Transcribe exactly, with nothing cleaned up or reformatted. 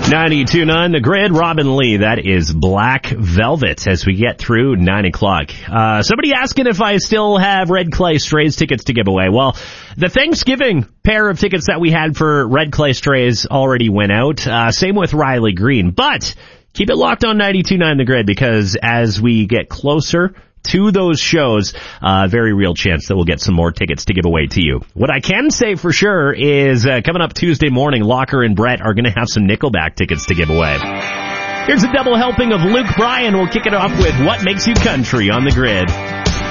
ninety-two point nine The Grid, Robin Lee. That is Black Velvet as we get through nine o'clock. Uh, somebody asking if I still have Red Clay Strays tickets to give away. Well, the Thanksgiving pair of tickets that we had for Red Clay Strays already went out. Uh, same with Riley Green. But keep it locked on ninety-two point nine The Grid, because as we get closer to those shows, uh, very real chance that we'll get some more tickets to give away to you. What I can say for sure is uh, coming up Tuesday morning, Locker and Brett are going to have some Nickelback tickets to give away. Here's a double helping of Luke Bryan. We'll kick it off with What Makes You Country on The Grid.